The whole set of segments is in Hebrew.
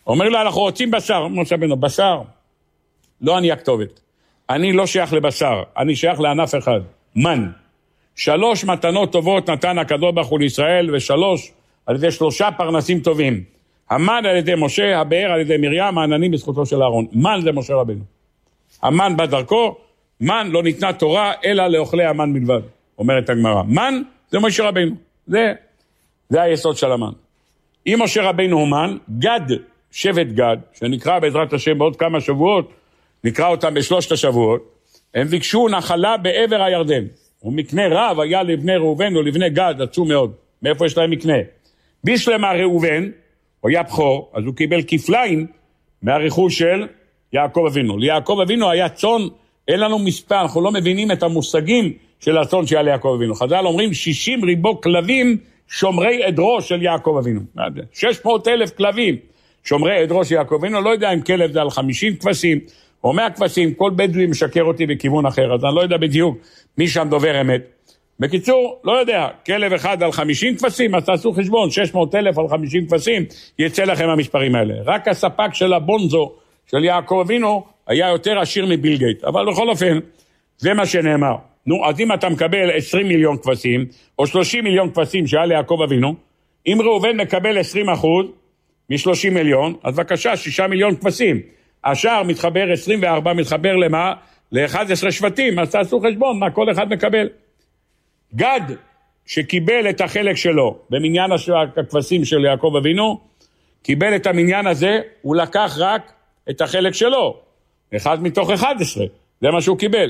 אומר לה, אנחנו רוצים בשר. משה רבנו, בשר? לא אני הכתובת. אני לא שייך לבשר, אני שייך לענף אחד, מן. 3 מתנות טובות נתן הקדוש ברוך הוא לישראל, ו3 על ידי 3 פרנסים טובים. המן על ידי משה, הבאר על ידי מרים, העננים בזכותו של אהרון. מן זה משה רבנו. המן בדרכו, מן לא ניתנה תורה, אלא לאוכלי המן בלבד, אומרת הגמרא. מן זה משה רבנו. זה היסוד של המן. אם משה רבנו הוא מן, גד, שבט גד, שנקרא בעזרת השם בעוד כמה שבועות, נקרא אותם ב3 השבועות, הם ביקשו נחלה בעבר הירדן. ומקנה רב היה לבני ראובן ולבני גד, עצום מאוד. מאיפה יש להם מקנה? בישלמה ראובן, הוא היה בכור, אז הוא קיבל כפליים מהרכוש של יעקב אבינו. ליעקב אבינו היה צאן, אין לנו מספר, אנחנו לא מבינים את המושגים של הצאן שהיה ליעקב אבינו. חז"ל אומרים 60 ריבו כלבים שומרי עדרו של יעקב אבינו. 600,000 כלבים שומרי עדרו של יעקב אבינו, לא יודע אם כלב זה על 50 כבשים, או 100 כבשים, כל בדואי משקר אותי בכיוון אחר, אז אני לא יודע בדיוק מי שם דובר אמת. בקיצור, לא יודע, כלב אחד על 50 כבשים, אז תעשו חשבון, 600,000 על 50 כבשים, יצא לכם המספרים האלה. רק הספק של הבונזו של יעקב אבינו היה יותר עשיר מביל גייט, אבל בכל אופן, זה מה שנאמר. נו, אז אם אתה מקבל 20 מיליון כבשים, או 30 מיליון כבשים שהיה ליעקב אבינו, אם ראובן מקבל 20% מ-30 מיליון, אז בבקשה, 6 מיליון כבשים. השאר מתחבר 24, מתחבר למה? ל-11 שבטים, אז תעשו חשבון מה כל אחד מקבל. גד, שקיבל את החלק שלו במניין הכבשים של יעקב אבינו, קיבל את המניין הזה, הוא לקח רק את החלק שלו. 1 מתוך 11, זה מה שהוא קיבל.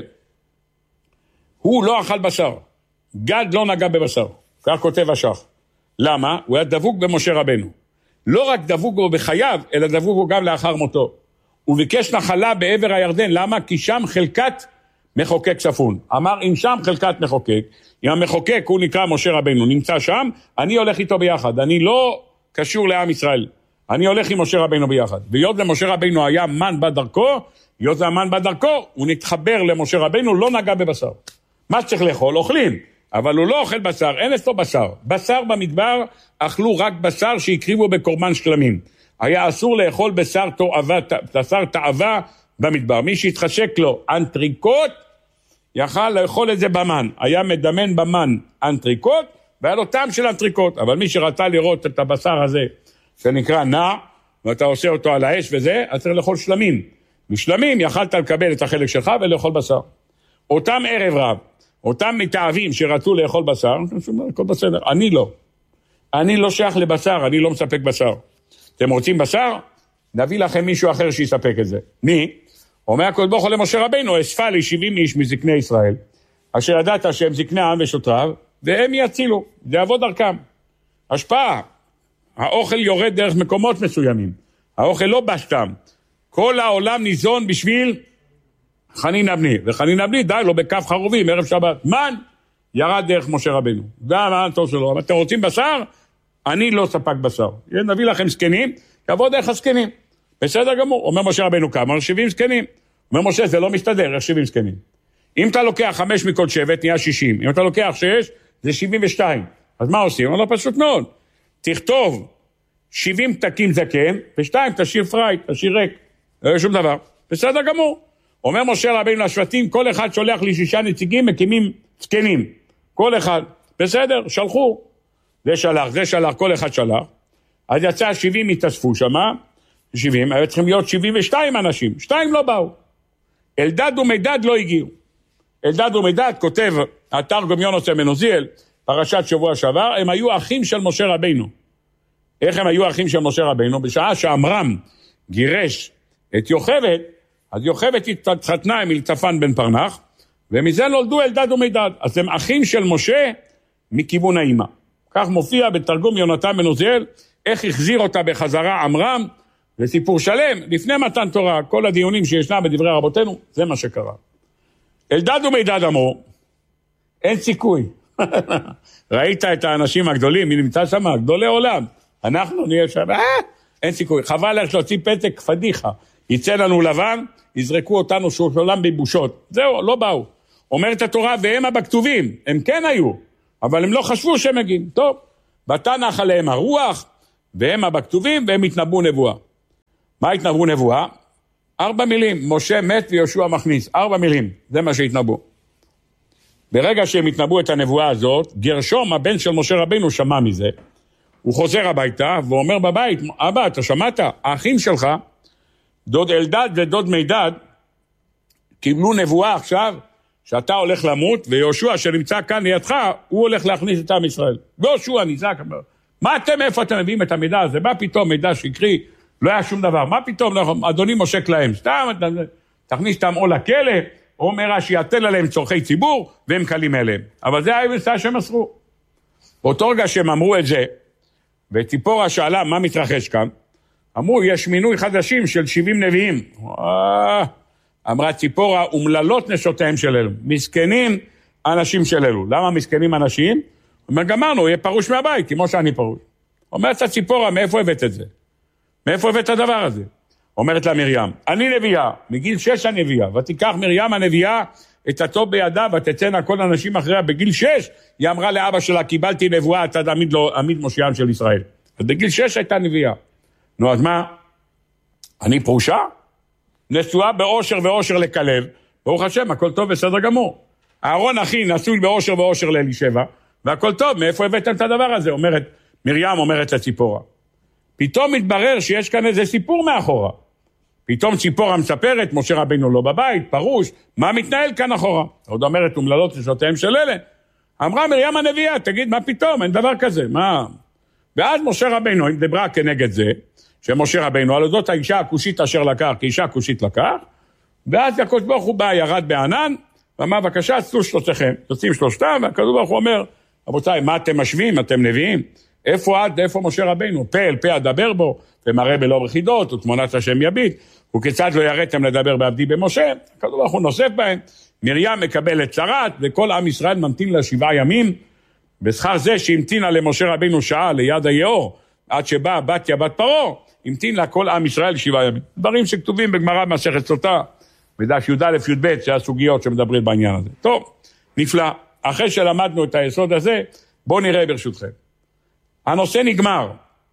הוא לא אכל בשר. גד לא נגע בבשר. כך כותב השח. למה? הוא היה דבוק במשה רבנו. לא רק דבוק בו בחייו, אלא דבוק בו גם לאחר מותו. הוא ביקש נחלה בעבר הירדן. למה? כי שם חלקת מחוקק צפון. אמר, אם שם חלקת מחוקק, אם המחוקק הוא נקרא משה רבנו, נמצא שם, אני הולך איתו ביחד. אני לא קשור לעם ישראל. אני הולך עם משה רבנו ביחד. והיות למשה רבנו היה מן בדרכו, היות המן בדרכו, הוא נתחבר למשה רבנו, לא נגע בבשר. מה שצריך לאכול? אוכלים. אבל הוא לא אוכל בשר, אין אצלו בשר. בשר במדבר אכלו רק בשר שהקריבו בקורבן שלמים. היה אסור לאכול בשר תאווה במדבר. מי שהתחשק לו אנטריקוט, יכל לאכול את זה במן. היה מדמן במן אנטריקוט, והיה לו טעם של אנטריקוט. אבל מי שרצה לראות את הבשר הזה, שנקרא נע, ואתה עושה אותו על האש וזה, אז צריך לאכול שלמים. משלמים יכלת לקבל את החלק שלך ולאכול בשר. אותם ערב רב, אותם מתאהבים שרצו לאכול בשר, הכל בסדר, אני לא. אני לא שייך לבשר, אני לא מספק בשר. אתם רוצים בשר? נביא לכם מישהו אחר שיספק את זה. מי? אומר הקדוש ברוך הוא למשה רבנו, אספה לי 70 איש מזקני ישראל, אשר ידעת שהם זקני העם ושוטריו, והם יצילו, זה יעבוד דרכם. השפעה, האוכל יורד דרך מקומות מסוימים, האוכל לא בסתם. כל העולם ניזון בשביל חנין הבני, וחנין הבני די לו בכף חרובים, ערב שבת. מן ירד דרך משה רבנו. זה המענתו שלו. אבל אתם רוצים בשר? אני לא ספק בשר. נביא לכם זקנים, יבוא דרך הזקנים. בסדר גמור. אומר משה רבנו כמה? 70 זקנים. אומר משה, זה לא מסתדר, איך 70 זקנים. אם אתה לוקח 5 מכל שבט, נהיה 60. אם אתה לוקח 6, זה 72. אז מה עושים? אומר לו פשוט מאוד. תכתוב 70 תקים זקן, ו2 תשאיר פרייט, תשאיר ריק. לא יהיה שום דבר. בסדר גמור. אומר משה רבינו לשבטים, כל אחד שולח לי 6 נציגים, מקימים זקנים. כל אחד. בסדר, שלחו. זה שלח, כל אחד שלח. אז יצא 70 התאספו שמה, 70, היו צריכים להיות 72 אנשים. 2 לא באו. אלדד ומידד לא הגיעו. אלדד ומידד, כותב התרגום יונס בן עוזיאל, פרשת שבוע שעבר, הם היו אחים של משה רבינו. איך הם היו אחים של משה רבינו? בשעה שעמרם גירש את יוכבד, אז יוכבד התחתנה עם אלצפן בן פרנח, ומזה נולדו אלדד ומידד. אז הם אחים של משה מכיוון האמא. כך מופיע בתרגום יונתן בן עוזיאל, איך החזיר אותה בחזרה עמרם, זה סיפור שלם, לפני מתן תורה, כל הדיונים שישנם בדברי רבותינו, זה מה שקרה. אלדד ומידד אמרו, אין סיכוי. ראית את האנשים הגדולים, מי נמצא שם? גדולי עולם. אנחנו נהיה שם, אין סיכוי. חבל איך להוציא פתק פדיחה. יצא לנו לבן, יזרקו אותנו שולם בבושות. זהו, לא באו. אומרת התורה, והם בכתובים, הם כן היו, אבל הם לא חשבו שהם מגיעים. טוב, ותנח עליהם הרוח, והם בכתובים, והם התנבאו נבואה. מה התנבאו נבואה? 4 מילים, משה מת ויהושע מכניס, 4 מילים, זה מה שהתנבאו. ברגע שהם התנבאו את הנבואה הזאת, גרשום, הבן של משה רבינו, שמע מזה, הוא חוזר הביתה ואומר בבית, אבא, אתה שמעת? האחים שלך, דוד אלדד ודוד מידד, קיבלו נבואה עכשיו, שאתה הולך למות, ויהושע שנמצא כאן לידך, הוא הולך להכניס את עם ישראל. ויהושע נזעק, מה אתם, איפה אתם מביאים את המידע הזה? מה פתאום מידע שקרי? לא היה שום דבר. מה פתאום, אדוני מושק להם? סתם, תכניס אותם או לכלא, או אומר שיתן עליהם צורכי ציבור, והם קלים אליהם. אבל זה היה שהם מסרו. באותו רגע שהם אמרו את זה, וציפורה שאלה מה מתרחש כאן, אמרו, יש מינוי חדשים של 70 נביאים. אמרה ציפורה, אומללות נשותיהם של אלו. מסכנים אנשים של אלו. למה מסכנים אנשים? אומר, גמרנו, יהיה פרוש מהבית, כמו שאני פרוש. אומרת הציפורה, מאיפה הבאת את זה? מאיפה הבאת את הדבר הזה? אומרת לה מרים, אני נביאה, מגיל 6 הנביאה, ותיקח מרים הנביאה את הטוב בידה, ותצאנה כל אנשים אחריה בגיל 6, היא אמרה לאבא שלה, קיבלתי נבואה, אתה עמיד מושיעם של ישראל. ובגיל 6 הייתה נביאה. נו, אז מה? אני פרושה? נשואה באושר ואושר לכלב, ברוך השם, הכל טוב בסדר גמור. אהרון אחי נשוי באושר ואושר לאלישבע, והכל טוב, מאיפה הבאתם את הדבר הזה? מרים אומרת לציפורה. פתאום מתברר שיש כאן איזה סיפור מאחורה. פתאום ציפורה מספרת, משה רבינו לא בבית, פרוש, מה מתנהל כאן אחורה? עוד אומרת, אומללות נשותיהם של אלה. אמרה מרים הנביאה, תגיד, מה פתאום? אין דבר כזה, מה? ואז משה רבינו, היא דיברה כנגד זה, שמשה רבינו, על אודות האישה הכושית אשר לקח, כי אישה כושית לקח, ואז הקדוש ברוך הוא בא, ירד בענן, ואמר, בבקשה, צאו שלושתכם, יוצאים שלושתם, והקדוש ברוך הוא אומר, רבותיי, מה אתם משווים, אתם נביאים? איפה עד, איפה משה רבינו? פה אל פה אדבר בו, ומראה בלא בחידות, ותמונת השם יביט, וכיצד לא יראתם לדבר בעבדי במשה, הקדוש ברוך הוא נוסף בהם, מרים מקבלת צרת, וכל עם ישראל ממתין לה 7 ימים, בשכר זה שהמתינה למשה רבינו שעה ליד היאור, עד שבאה בתיה בת פרעה, המתין לה כל עם ישראל 7 ימים. דברים שכתובים בגמרא במסכת סוטה, בדף י"א י"ב, זה הסוגיות שמדברים בעניין הזה. טוב, נפלא. אחרי שלמדנו את היסוד הזה, בואו נראה ברשותכם. הנושא נגמר.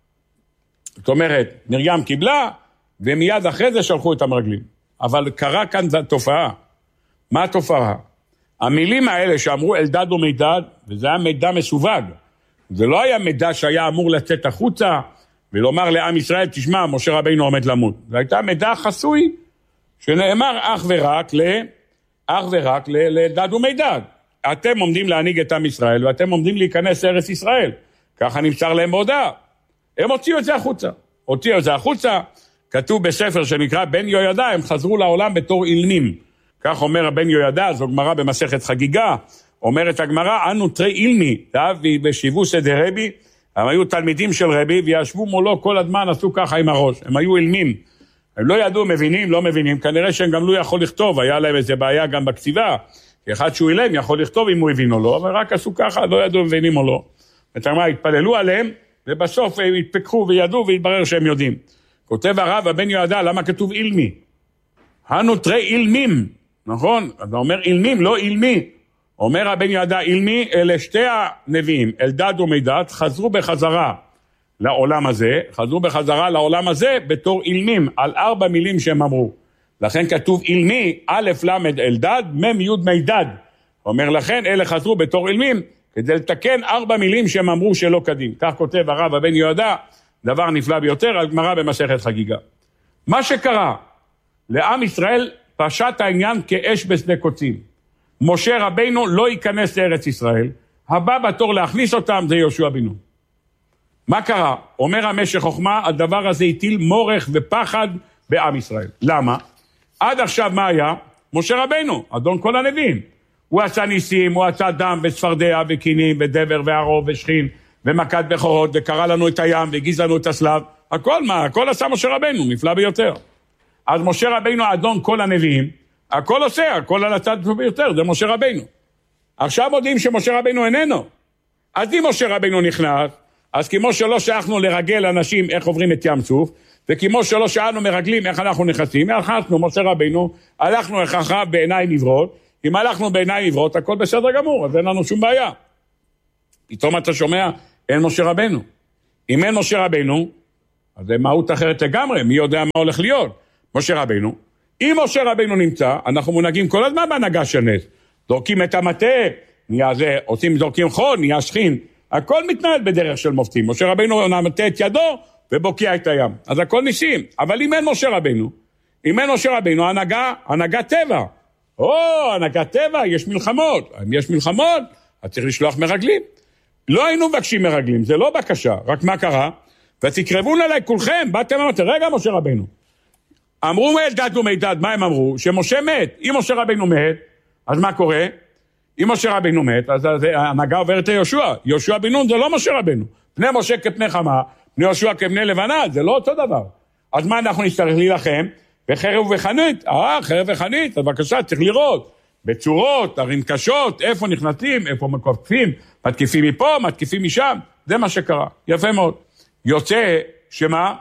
זאת אומרת, מרים קיבלה, ומיד אחרי זה שלחו את המרגלים. אבל קרה כאן תופעה. מה התופעה? המילים האלה שאמרו אלדד ומידד, וזה היה מידע מסווג. זה לא היה מידע שהיה אמור לצאת החוצה, ולומר לעם ישראל, תשמע, משה רבינו עומד למות. זה הייתה מידע חסוי, שנאמר אך ורק לאלדד ומידד. אתם עומדים להנהיג את עם ישראל, ואתם עומדים להיכנס לארץ ישראל. ככה נמסר להם בהודעה. הם הוציאו את זה החוצה. כתוב בספר שנקרא בן יהוידע, הם חזרו לעולם בתור אילמים. כך אומר בן יהוידע, זו גמרא במסכת חגיגה, אומרת הגמרא, אנו תרי אילמי, בשיבוס עדי רבי, הם היו תלמידים של רבי, וישבו מולו כל הזמן, עשו ככה עם הראש, הם היו אילמים. הם לא ידעו, מבינים, לא מבינים, כנראה שהם גם לא יכול לכתוב, היה להם איזה בעיה גם בכתיבה, אחד שהוא אילם יכול לכתוב אם הוא הבין או לא, אבל רק עשו ככה, לא ידעו מבינים או לא. ותאמר, התפללו עליהם, ובסוף הם התפקחו וידעו, והתברר שהם יודעים. כותב הרב, הבן יהוידע, למה כתוב אילמי? אנו תרי אילמים, נכון? אתה אומר אילמים, לא אילמי. אומר הבן יהוידע, אילמי, אלה שתי הנביאים, אלדד ומידד, חזרו בחזרה לעולם הזה, בתור אילמים, על 4 מילים שהם אמרו. לכן כתוב אילמי, א' למד אלדד, מ' י' מידד. אומר לכן, אלה חזרו בתור אילמים, כדי לתקן 4 מילים שהם אמרו שלא קדים. כך כותב הרב הבן יהוידע, דבר נפלא ביותר, על גמרא במסכת חגיגה. מה שקרה, לעם ישראל פשט העניין כאש בשדה קוצים. משה רבינו לא ייכנס לארץ ישראל, הבא בתור להכניס אותם זה יהושע בן נון. מה קרה? אומר המשך חוכמה, הדבר הזה הטיל מורך ופחד בעם ישראל. למה? עד עכשיו מה היה? משה רבינו, אדון כל הנביאים. הוא עשה ניסים, הוא עשה דם וצפרדע וקינים ודבר וערוב ושכין ומכת בכורות וקרא לנו את הים והגיז לנו את הסלב. הכל עשה משה רבינו, נפלא ביותר. אז משה רבינו, אדון כל הנביאים, הכל עושה, הכל על הצד ביותר, זה משה רבינו. עכשיו יודעים שמשה רבינו איננו. אז אם משה רבינו נכנס, אז כמו שלא שאנחנו לרגל אנשים איך עוברים את ים סוף, וכמו שלא שאנו מרגלים איך אנחנו נכנסים, הלכנו משה רבינו, הלכנו הכרחה בעיניים עברות, אם הלכנו בעיניים עברות, הכל בסדר גמור, אז אין לנו שום בעיה. פתאום אתה שומע, אין משה רבינו. אם אין משה רבינו, אז זה מהות אחרת לגמרי, מי יודע מה הולך להיות? משה רבינו. אם משה רבינו נמצא, אנחנו מונהגים כל הזמן בהנהגה של נס. זורקים את המטה, נהיה זה, זורקים חול, נהיה שכין. הכל מתנהל בדרך של מופתים. משה רבינו נמטה את ידו ובוקיע את הים. אז הכל ניסים. אבל אם אין משה רבינו, הנהגת טבע. הנהגת טבע, יש מלחמות. אם יש מלחמות, אז צריך לשלוח מרגלים. לא היינו מבקשים מרגלים, זה לא בקשה. רק מה קרה? ותקרבון עליי כולכם, באתם ואמרתם, רגע משה רבינו. אמרו אלדד ומידד, מה הם אמרו? שמשה מת. אם משה רבינו מת, אז מה קורה? אם משה רבינו מת, אז ההנהגה עוברת ליהושע. יהושע בן נון זה לא משה רבינו. פני משה כפני חמה, פני יהושע כפני לבנה, זה לא אותו דבר. אז מה אנחנו נצטרך להילחם? בחרב וחנית. חרב וחנית, אז בבקשה, צריך לראות. בצורות, ערים קשות, איפה נכנסים, איפה מקופים, מתקיפים מפה, מתקיפים משם. זה מה שקרה. יפה מאוד. יוצא שמה?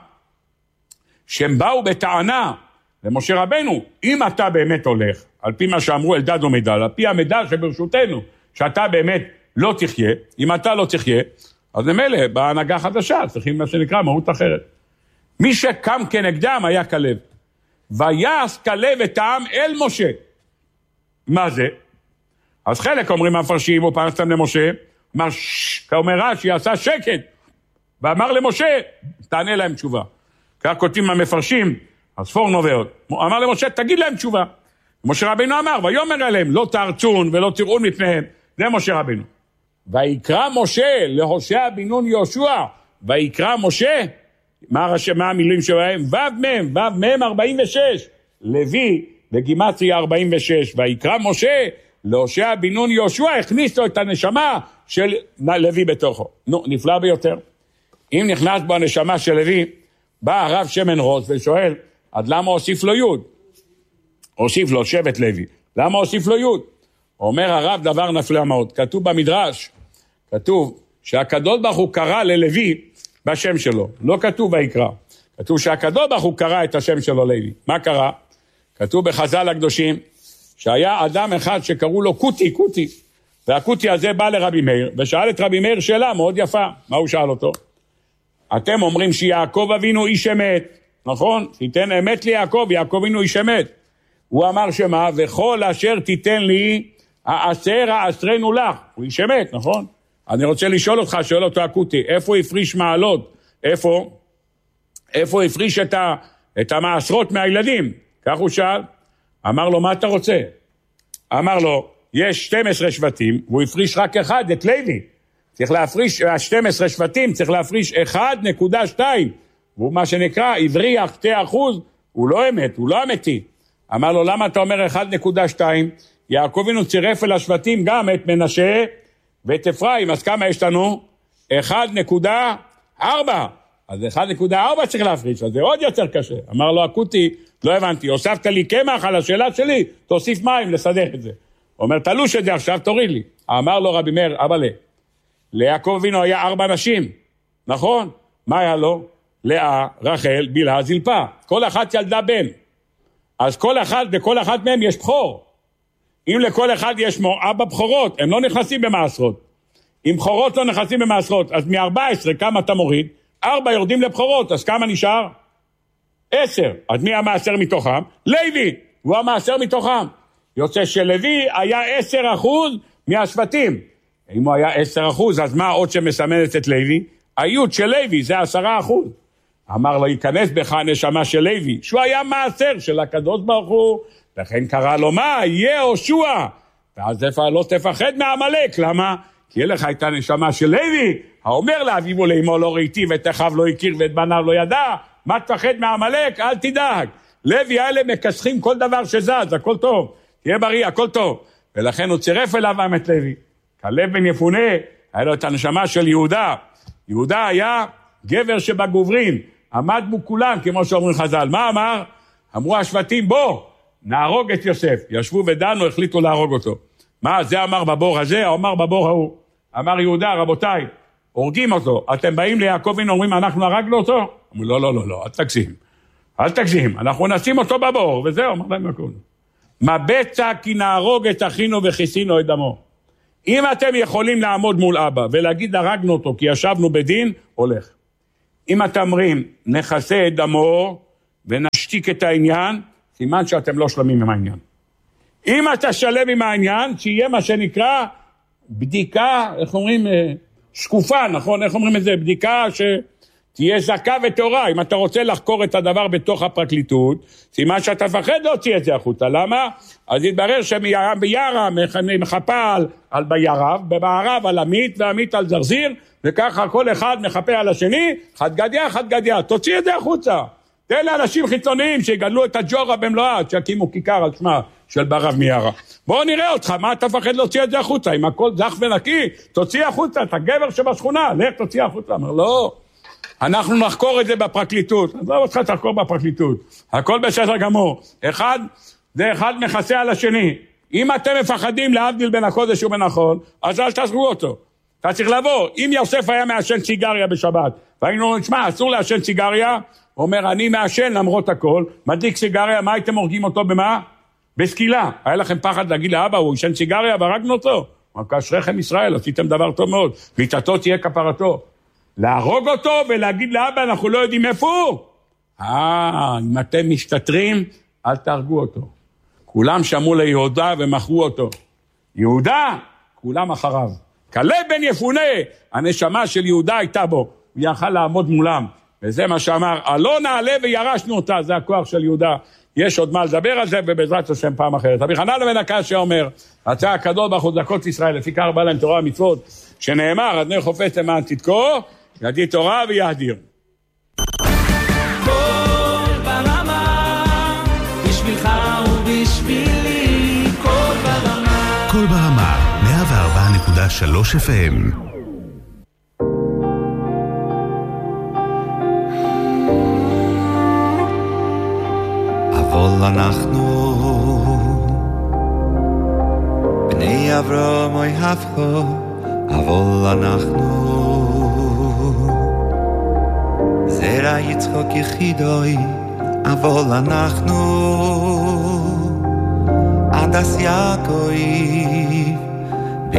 שהם באו בטענה למשה רבנו, אם אתה באמת הולך, על פי מה שאמרו אלדד ומידד, על פי המידע שברשותנו, שאתה באמת לא תחיה, אם אתה לא תחיה, אז ממילא בהנהגה חדשה, צריכים מה שנקרא מהות אחרת. מי שקם כנגדם היה כלב. ויעש כלב את העם אל משה. מה זה? אז חלק אומרים המפרשים, הוא פרסתם למשה, אומר רש"י, עשה שקט, ואמר למשה, תענה להם תשובה. כך כותבים המפרשים, הספור נובעות. אמר למשה, תגיד להם תשובה. משה רבינו אמר, ויאמר אליהם, לא תרצון ולא תראון מפניהם. זה משה רבינו. ויקרא משה להושע בן נון יהושע. ויקרא משה, מה המילים שלהם? ו' מ' 46. לוי בגימטריה 46. ויקרא משה להושע בן נון יהושע, הכניס לו את הנשמה של לוי בתוכו. נפלא ביותר. אם נכנס בו הנשמה של לוי, בא הרב שמן רוס ושואל, עד למה הוסיף לו יוד? הוסיף לו שבט לוי. למה הוסיף לו יוד? אומר הרב דבר נפלא מאוד. כתוב במדרש, כתוב שהקדוש ברוך הוא קרא ללוי בשם שלו. לא כתוב ויקרא. כתוב שהקדוש ברוך הוא קרא את השם שלו לוי. מה קרה? כתוב בחז"ל הקדושים, שהיה אדם אחד שקראו לו קוטי. והקוטי הזה בא לרבי מאיר, ושאל את רבי מאיר שאלה מאוד יפה. מה הוא שאל אותו? אתם אומרים שיעקב אבינו איש אמת, נכון? תיתן אמת ליעקב, יעקב אבינו איש אמת. הוא אמר שמה? וכל אשר תיתן לי, אעשרנו לך. הוא איש אמת, נכון? אני רוצה לשאול אותך, שואל אותו הקוטי, איפה הפריש מעלות? איפה הפריש את המעשרות מהילדים? כך הוא שאל. אמר לו, מה אתה רוצה? אמר לו, יש 12 שבטים, והוא הפריש רק אחד, את לוי. צריך להפריש, 12 שבטים, צריך להפריש 1.2, והוא מה שנקרא, הבריח 2%, הוא לא אמת, הוא לא אמיתי. אמר לו, למה אתה אומר 1.2? יעקב אבינו צירף אל השבטים גם את מנשה ואת אפרים, אז כמה יש לנו? 1.4. אז 1.4 צריך להפריש, אז זה עוד יותר קשה. אמר לו, הקוטי, לא הבנתי, הוספת לי קמח על השאלה שלי, תוסיף מים לסדר את זה. הוא אומר, תלוש את זה עכשיו, תוריד לי. אמר לו רבי מאיר, אבא ליעקב אבינו היה 4 נשים, נכון? מה היה לו? לאה, רחל, בלהה, זלפה. כל אחת ילדה בן. אז בכל אחת מהם יש בחור. אם לכל אחד יש 4 בחורות, הם לא נכנסים במעשרות. אם בחורות לא נכנסים במעשרות, אז מ-14 כמה אתה מוריד? 4 יורדים לבחורות, אז כמה נשאר? 10. אז מי המעשר מתוכם? לוי, הוא המעשר מתוכם. יוצא שלוי היה 10% מהשבטים. אם הוא היה 10%, אז מה עוד שמסמנת את לוי? היוד של לוי זה 10%. אמר לו, ייכנס בך הנשמה של לוי, שהוא היה מעשר של הקדוש ברוך הוא, לכן קרא לו מה? יהושע. ואז לא תפחד מעמלק, למה? כי לך הייתה נשמה של לוי, האומר לאביו ולאמו לא ראיתי, ואת אחיו לא הכיר ואת בניו לא ידע, מה תפחד מעמלק? אל תדאג. לוי האלה מכסחים כל דבר שזז, הכל טוב, תהיה בריא, הכל טוב. ולכן הוא צירף אליו את לוי. כלב בן יפונה, היה לו את הנשמה של יהודה. יהודה היה גבר שבגוברין, עמד בו כולם, כמו שאומרים חז"ל. מה אמר? אמרו השבטים, בוא, נהרוג את יוסף. ישבו ודנו, החליטו להרוג אותו. מה, זה אמר בבור הזה, או אמר בבור ההוא. אמר יהודה, רבותיי, הורגים אותו. אתם באים ליעקב ואומרים, אנחנו הרגנו אותו? אמרו, לא, אל תגזים. אנחנו נשים אותו בבור, וזהו, אמר להם הכל. מה בצע כי נהרוג את אחינו וכיסינו את דמו. אם אתם יכולים לעמוד מול אבא ולהגיד הרגנו אותו כי ישבנו בדין, הולך. אם אתם אומרים, נכסה את דמו ונשתיק את העניין, סימן שאתם לא שלמים עם העניין. אם אתה שלם עם העניין, שיהיה מה שנקרא בדיקה, איך אומרים, שקופה, נכון? איך אומרים את זה? בדיקה שתהיה זכה וטהורה. אם אתה רוצה לחקור את הדבר בתוך הפרקליטות, סימן שאתה פחד להוציא את זה החוצה. למה? אז יתברר שביערה מחפה על ביערב, במערב על עמית ועמית על זרזיר, וככה כל אחד מחפה על השני, חד גדיה, תוציא את זה החוצה. תן לאנשים חיצוניים שיגדלו את הג'ורה במלואה, שיקימו כיכר על שמה של ברב מיארה. בואו נראה אותך, מה אתה פחד להוציא את זה החוצה? אם הכל זך ונקי, תוציא החוצה, אתה גבר שבשכונה, לך תוציא החוצה. אומר, לא, אנחנו נחקור את זה בפרקליטות. אז לא אותך תחקור בפרקליטות. הכל בסדר גמור. אחד מכסה על השני. אם אתם מפחדים להבדיל בין הקודש ובין החול, אז אל תעזרו אותו. אתה צריך לבוא. אם יוסף היה מעשן סיגריה בשבת, והיינו אומרים, שמע, אסור לעשן סיגריה, הוא אומר, אני מעשן למרות הכל, מדליק סיגריה, מה הייתם הורגים אותו במה? בסקילה. היה לכם פחד להגיד לאבא, הוא ישן סיגריה והרגנו אותו? אשריכם ישראל, עשיתם דבר טוב מאוד, מיתתו תהיה כפרתו. להרוג אותו ולהגיד לאבא, אנחנו לא יודעים איפה הוא. אם אתם מסתתרים, אל תהרגו אותו. כולם שמעו ליהודה ומכרו אותו. יהודה, כולם אחריו. כלב בן יפונה, הנשמה של יהודה הייתה בו, הוא יכל לעמוד מולם. וזה מה שאמר, לא נעלה וירשנו אותה, זה הכוח של יהודה. יש עוד מה לדבר על זה, ובעזרת השם פעם אחרת. רבי חנן בן הקשיא אומר, רצה הקדוש ברוך הוא צדקות ישראל, לפי כך בא להם תורה ומצוות, שנאמר, אדני חופץ למען צדקו, ידי תורה ויהדיר. קול ברמה, בשבילך ובשבילי, קול ברמה. קול ברמה, 104.3 FM. אבל אנחנו בני אברהם אוי הפכו, אבל אנחנו זרע יצחק יחידוי, אבל אנחנו עד יעקב